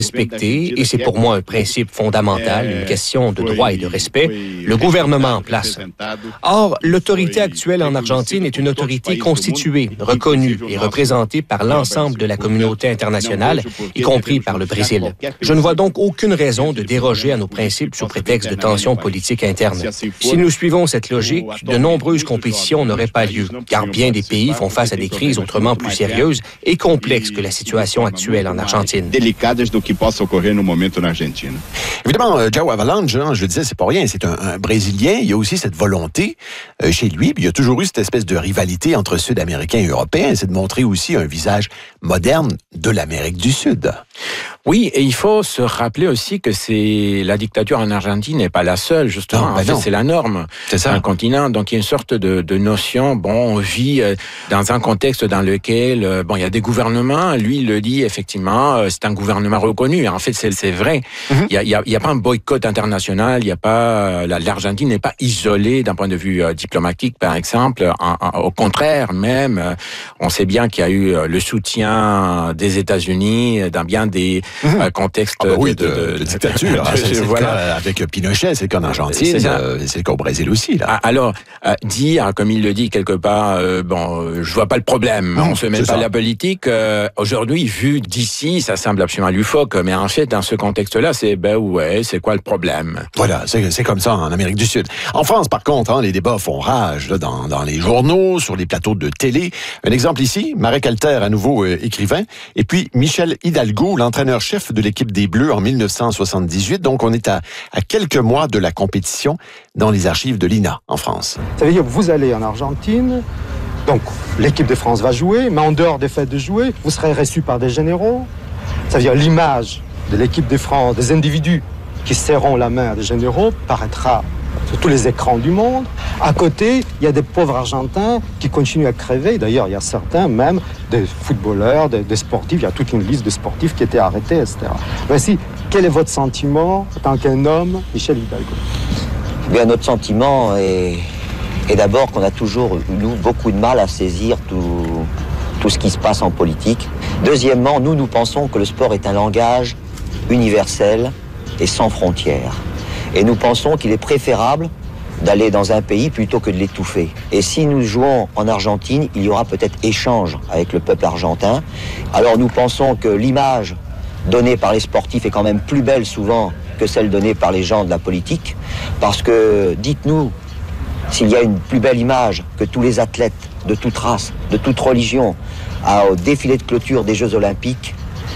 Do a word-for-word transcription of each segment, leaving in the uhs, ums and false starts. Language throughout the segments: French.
respecter, et c'est pour moi un principe fondamental, une question de droit et de respect, le gouvernement en place. Or, l'autorité actuelle en Argentine est une autorité constituée, reconnue et représentée par l'ensemble de la communauté internationale, y compris par le Brésil. Je ne vois donc aucune raison de déroger à nos principes sous prétexte de tensions politiques internes. Si nous suivons cette logique, de nombreuses compétitions n'auraient pas lieu, car bien des pays font face à des crises autrement plus sérieuses et complexes que la situation actuelle en Argentine. Que possa ocorrer no momento na Argentina. Évidemment, euh, João Havelange, hein, je le disais, c'est pas rien, c'est un, un Brésilien. Il y a aussi cette volonté euh, chez lui, puis il y a toujours eu cette espèce de rivalité entre Sud-Américains et Européens, c'est de montrer aussi un visage moderne de l'Amérique du Sud. Oui, et il faut se rappeler aussi que c'est la dictature en Argentine n'est pas la seule, justement. Non, en ben fait, non. c'est la norme. C'est ça. Un continent, donc il y a une sorte de, de notion. Bon, on vit euh, dans un contexte dans lequel, euh, bon, il y a des gouvernements. Lui, il le dit effectivement, euh, c'est un gouvernement reconnu. En fait, c'est, c'est vrai. Mm-hmm. Il y a, il y a, il y a pas un boycott international. Il y a pas, la, l'Argentine n'est pas isolée d'un point de vue euh, diplomatique, par exemple. En, en, au contraire, même, euh, on sait bien qu'il y a eu euh, le soutien des États-Unis dans bien des Mm-hmm. euh, contextes. Ah ben oui, de, de, de, de, de dictature. Hein, c'est, c'est voilà. le cas avec Pinochet, c'est le cas en Argentine, C'est, euh, c'est le cas au Brésil aussi. Là. Alors, euh, dire, comme il le dit quelque part, euh, bon, euh, je vois pas le problème, Mmh, on se met pas ça. à la politique. Euh, aujourd'hui, vu d'ici, ça semble absolument loufoque, mais en fait, dans ce contexte-là, c'est, ben ouais, c'est quoi le problème? Voilà, c'est, c'est comme ça en Amérique du Sud. En France, par contre, hein, les débats font rage là, dans, dans les journaux, sur les plateaux de télé. Un exemple ici, Marek Alter, à nouveau euh, écrivain, et puis Michel Hidalgo, l'entraîneur-chef de l'équipe des Bleus en dix-neuf cent soixante-dix-huit. Donc, on est à, à quelques mois de la compétition dans les archives de l'I N A en France. Ça veut dire que vous allez en Argentine, donc l'équipe de France va jouer, mais en dehors des faits de jouer, vous serez reçu par des généraux. Ça veut dire l'image de l'équipe de France, des individus qui serront la main des généraux, paraîtra sur tous les écrans du monde. À côté, il y a des pauvres Argentins qui continuent à crever. D'ailleurs, il y a certains, même des footballeurs, des, des sportifs, il y a toute une liste de sportifs qui étaient arrêtés, et cetera. Voici, quel est votre sentiment en tant qu'un homme, Michel Hidalgo? Bien, notre sentiment est, est d'abord qu'on a toujours, nous, beaucoup de mal à saisir tout, tout ce qui se passe en politique. Deuxièmement, nous, nous pensons que le sport est un langage universel et sans frontières. Et nous pensons qu'il est préférable d'aller dans un pays plutôt que de l'étouffer. Et si nous jouons en Argentine, il y aura peut-être échange avec le peuple argentin. Alors nous pensons que l'image donnée par les sportifs est quand même plus belle souvent que celle donnée par les gens de la politique. Parce que, dites-nous, s'il y a une plus belle image que tous les athlètes de toute race, de toute religion, au défilé de clôture des Jeux Olympiques,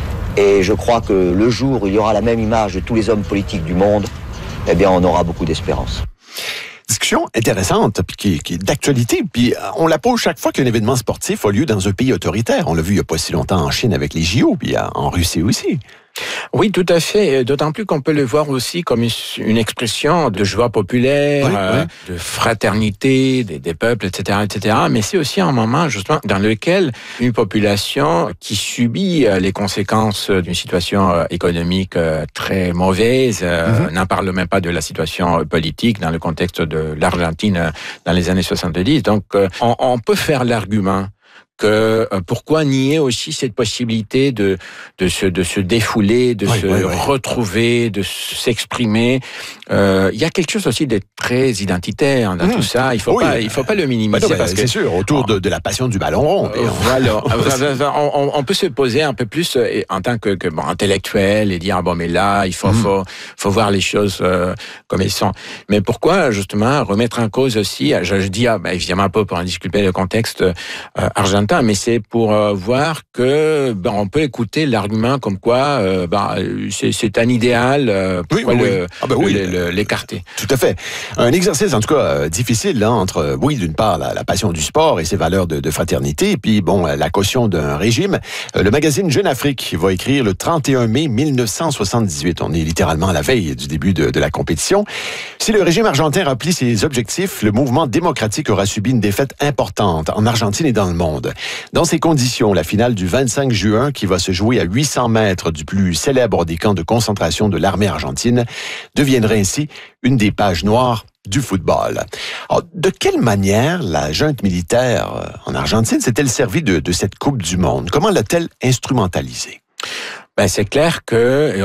et je crois que le jour où il y aura la même image de tous les hommes politiques du monde, eh bien, on aura beaucoup d'espérance. Discussion intéressante, puis qui, qui est d'actualité, puis on la pose chaque fois qu'un événement sportif a lieu dans un pays autoritaire. On l'a vu il n'y a pas si longtemps en Chine avec les J O, puis en Russie aussi. Oui, tout à fait. D'autant plus qu'on peut le voir aussi comme une expression de joie populaire, oui, euh, oui. de fraternité des, des peuples, et cetera, et cetera. Mais c'est aussi un moment justement dans lequel une population qui subit les conséquences d'une situation économique très mauvaise, mm-hmm. n'en parle même pas de la situation politique dans le contexte de l'Argentine dans les années soixante-dix. Donc, on, on peut faire l'argument que euh, pourquoi nier aussi cette possibilité de de se de se défouler, de oui, se oui, oui. retrouver, de s'exprimer. Euh, il y a quelque chose aussi de très identitaire dans mmh. tout ça. Il faut oui, pas il faut pas le minimiser. Bah non, parce c'est que, sûr, autour de, de la passion du ballon rond. Euh, voilà, on, on peut se poser un peu plus en tant que, que bon, intellectuel et dire ah bon mais là il faut mmh. faut faut voir les choses euh, comme elles sont. Mais pourquoi justement remettre en cause aussi? Je, je dis ah, bah, évidemment pas pour en discuter le contexte euh, argentin. Mais c'est pour euh, voir que ben, on peut écouter l'argument comme quoi euh, ben, c'est, c'est un idéal, euh, pourquoi oui, oui, le, oui. Ah ben oui, le, le, l'écarter. Tout à fait. Un exercice en tout cas euh, difficile là, entre, oui, d'une part la, la passion du sport et ses valeurs de, de fraternité, et puis bon, la caution d'un régime. Euh, le magazine Jeune Afrique va écrire le trente et un mai dix-neuf cent soixante-dix-huit. On est littéralement à la veille du début de, de la compétition. Si le régime argentin remplit ses objectifs, le mouvement démocratique aura subi une défaite importante en Argentine et dans le monde. Dans ces conditions, la finale du vingt-cinq juin, qui va se jouer à huit cents mètres du plus célèbre des camps de concentration de l'armée argentine, deviendrait ainsi une des pages noires du football. Alors, de quelle manière la junte militaire en Argentine s'est-elle servie de, de cette Coupe du Monde? Comment l'a-t-elle instrumentalisée? Ben, c'est clair que